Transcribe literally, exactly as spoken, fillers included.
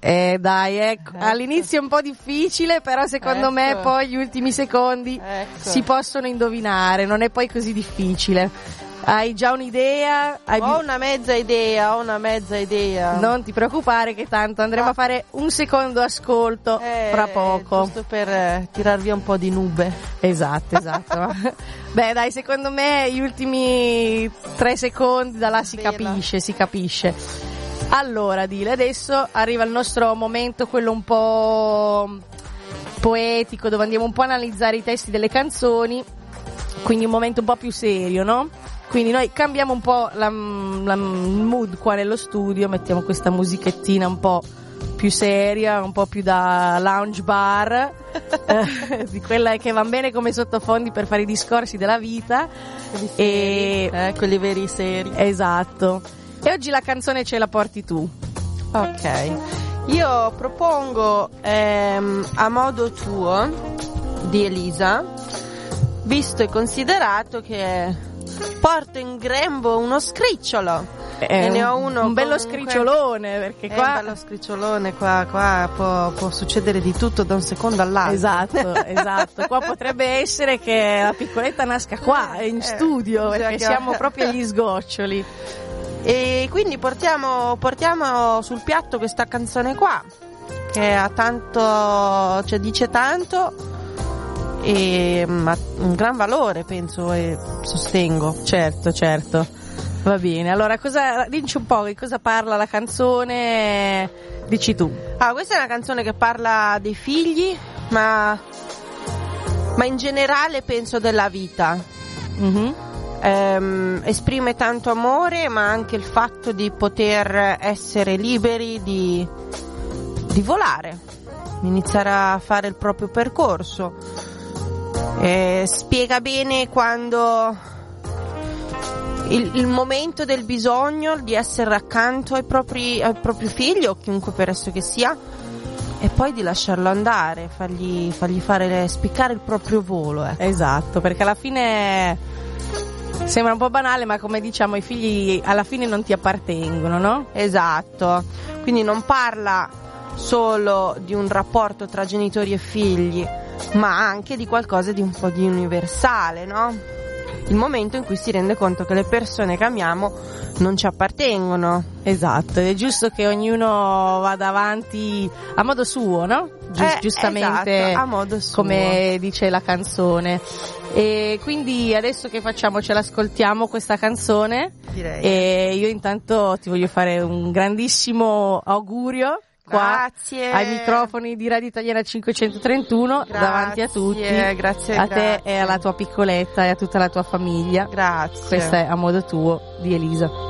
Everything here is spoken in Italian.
Eh dai, ecco. ecco. All'inizio è un po' difficile, però secondo ecco. me poi gli ultimi secondi ecco. si possono indovinare, non è poi così difficile. Hai già un'idea? Hai ho bi- una mezza idea, ho una mezza idea. Non ti preoccupare che tanto andremo ah. a fare un secondo ascolto eh, fra poco. Giusto per eh, tirar via un po' di nube. Esatto, esatto. Beh dai, secondo me gli ultimi tre secondi da là si Bella. capisce, si capisce. Allora Dile, adesso arriva il nostro momento, quello un po' poetico, dove andiamo un po' a analizzare i testi delle canzoni, quindi un momento un po' più serio, no? Quindi noi cambiamo un po' la, la, il mood qua nello studio, mettiamo questa musichettina un po' più seria, un po' più da lounge bar, eh, di quella che va bene come sottofondi per fare i discorsi della vita. Quelli seri, e eh, quelli veri seri. Esatto. E oggi la canzone ce la porti tu. Ok. Io propongo ehm, A modo tuo di Elisa, visto e considerato che porto in grembo uno scricciolo. È e ne un, ho uno un bello comunque, scricciolone, perché qua è un bello scricciolone, qua, qua può, può succedere di tutto da un secondo all'altro. Esatto, esatto. Qua potrebbe essere che la piccoletta nasca qua in eh, studio, perché siamo proprio agli sgoccioli. E quindi portiamo, portiamo sul piatto questa canzone qua, che ha tanto, cioè dice tanto e ha un gran valore, penso e sostengo. Certo, certo. Va bene, allora cosa, dici un po' di cosa parla la canzone, dici tu. Ah, questa è una canzone che parla dei figli, ma, ma in generale penso della vita. Mm-hmm. Ehm, esprime tanto amore, ma anche il fatto di poter essere liberi di, di volare, iniziare a fare il proprio percorso. Eh, spiega bene quando il, il momento del bisogno di essere accanto ai propri, al proprio figlio o chiunque per esso che sia, e poi di lasciarlo andare, fargli, fargli fare spiccare il proprio volo. Ecco. Esatto, perché alla fine sembra un po' banale, ma come diciamo i figli alla fine non ti appartengono, no? Esatto, quindi non parla solo di un rapporto tra genitori e figli, ma anche di qualcosa di un po' di universale, no? Il momento in cui si rende conto che le persone che amiamo non ci appartengono. Esatto, è giusto che ognuno vada avanti a modo suo, no? Gi- eh, giustamente, esatto, a modo suo, come dice la canzone. E quindi adesso che facciamo? Ce l'ascoltiamo questa canzone. Direi. E io intanto ti voglio fare un grandissimo augurio. Qua grazie ai microfoni di Radio Italiana cinquecentotrentuno, grazie, davanti a tutti, grazie a grazie. te e alla tua piccoletta e a tutta la tua famiglia. Grazie. Questa è A modo tuo di Elisa.